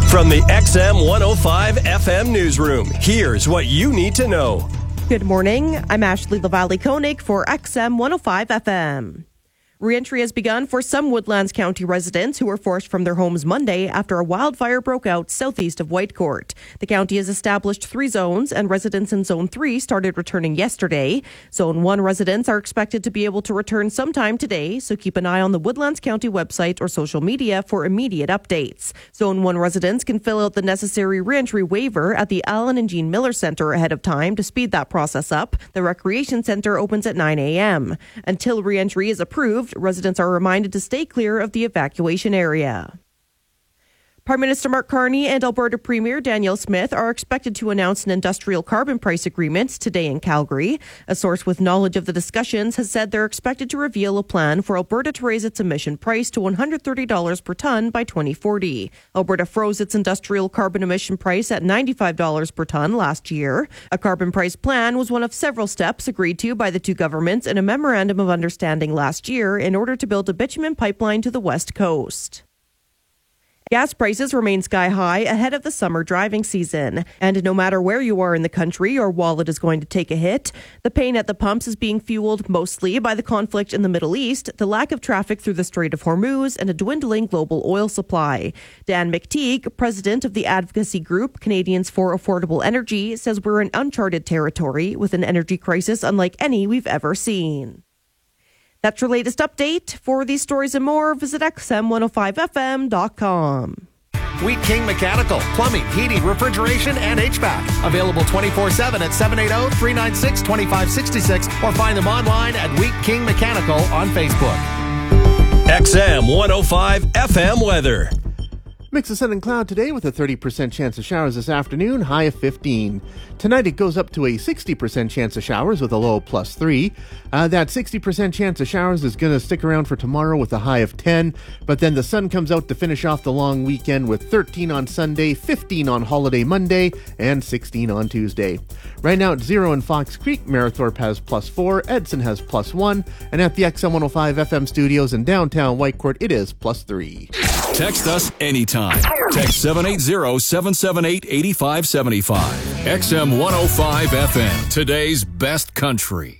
From the XM 105 FM newsroom, here's what you need to know. Good morning. I'm Ashley Lavallee-Koenig for XM 105 FM. Reentry has begun for some Woodlands County residents who were forced from their homes Monday after a wildfire broke out southeast of Whitecourt. The county has established 3 zones, and residents in Zone 3 started returning yesterday. Zone 1 residents are expected to be able to return sometime today, so keep an eye on the Woodlands County website or social media for immediate updates. Zone 1 residents can fill out the necessary reentry waiver at the Allen and Jean Miller Centre ahead of time to speed that process up. The Recreation Centre opens at 9 a.m. Until reentry is approved, residents are reminded to stay clear of the evacuation area. Prime Minister Mark Carney and Alberta Premier Danielle Smith are expected to announce an industrial carbon price agreement today in Calgary. A source with knowledge of the discussions has said they're expected to reveal a plan for Alberta to raise its emission price to $130 per tonne by 2040. Alberta froze its industrial carbon emission price at $95 per tonne last year. A carbon price plan was one of several steps agreed to by the two governments in a memorandum of understanding last year in order to build a bitumen pipeline to the West Coast. Gas prices remain sky high ahead of the summer driving season. And no matter where you are in the country, your wallet is going to take a hit. The pain at the pumps is being fueled mostly by the conflict in the Middle East, the lack of traffic through the Strait of Hormuz, and a dwindling global oil supply. Dan McTeague, president of the advocacy group Canadians for Affordable Energy, says we're in uncharted territory with an energy crisis unlike any we've ever seen. That's your latest update. For these stories and more, visit xm105fm.com. Wheat King Mechanical, plumbing, heating, refrigeration, and HVAC. Available 24/7 at 780-396-2566 or find them online at Wheat King Mechanical on Facebook. XM 105 FM weather. Mix of sun and cloud today with a 30% chance of showers this afternoon, high of 15. Tonight it goes up to a 60% chance of showers with a low of +3. That 60% chance of showers is going to stick around for tomorrow with a high of 10. But then the sun comes out to finish off the long weekend with 13 on Sunday, 15 on holiday Monday, and 16 on Tuesday. Right now at 0 in Fox Creek, Merithorpe has +4, Edson has +1, and at the XM 105 FM studios in downtown Whitecourt, it is +3. Text us anytime. Text 780-778-8575. XM 105 FM, today's best country.